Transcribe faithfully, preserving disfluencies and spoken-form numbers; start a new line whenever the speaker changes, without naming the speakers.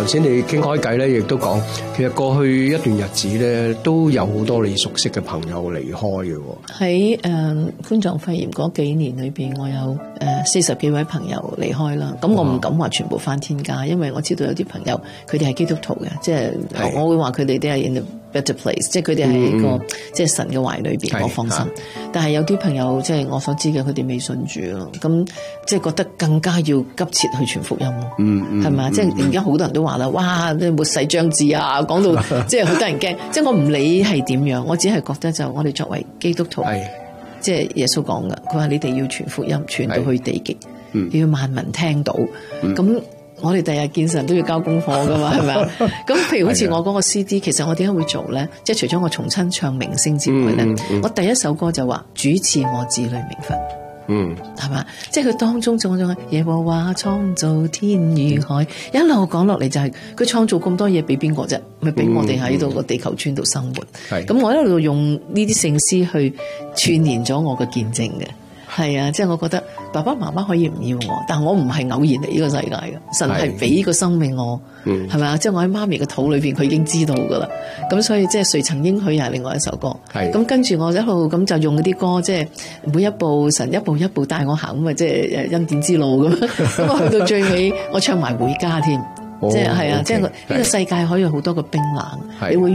頭先你傾開偈咧，亦都講，其實過去一段日子咧，都有好多你熟悉嘅朋友離開嘅。
喺誒冠狀肺炎嗰幾年裏邊，我有誒四十幾位朋友離開啦。咁我唔敢話全部返天家，因為我知道有啲朋友佢哋係基督徒嘅，即係我會話佢哋都係 in a better place，即係佢哋係一個、嗯、即係神嘅懷裏邊，我放心。但係有啲朋友即係我所知嘅，佢哋未信主咯，咁即係覺得更加要急切去傳福音咯。嗯嗯，係咪啊？即係而家好多人都話啦，哇！末世將至啊，講到即係好得人驚。即係我唔理係點樣，我只係覺得就我哋作為基督徒，即係耶穌講嘅，佢話你哋要傳福音，傳到去地極，要萬民聽到。咁、嗯、我哋第日見神都要交功課噶嘛，係咪啊？咁譬如好似我嗰個 C D， 其實我點解會做咧？即係除咗我重新唱明星之外咧、嗯嗯，我第一首歌就話主賜我子女名分。嗯，係嘛？即係佢當中種種耶和華創造天與海，一路講落嚟就係佢創造咁多嘢俾邊個啫？咪俾我哋喺度個地球村度生活。係、嗯、咁，我一路用呢啲聖詩去串連咗我嘅見證嘅。係啊，即係我覺得爸爸媽媽可以唔要我，但我唔係偶然嚟呢個世界嘅，神係俾個生命我，係咪啊？即係我喺媽咪嘅肚裏邊，佢已經知道噶啦。咁所以即係誰曾應許又係另外一首歌。係咁跟住我一路咁就用嗰啲歌，即係每一步神一步一步帶我行咁啊，即係恩典之路咁。咁我去到最尾，我唱埋回家添，即係係啊，即係呢個世界可以有好多個冰冷，你會。